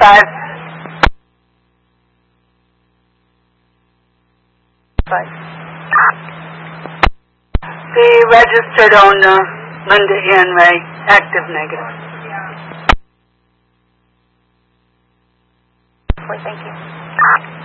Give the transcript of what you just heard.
5. The registered owner, Linda Ann Ray, active negative. Thank you.